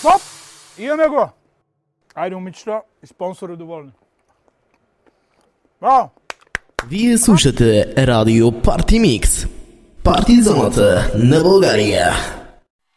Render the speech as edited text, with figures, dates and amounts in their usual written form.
Стоп! Имаме го! Айде, момичета и спонсори доволни. Браво! Вие слушате Радио Парти Микс. Партизаната на България.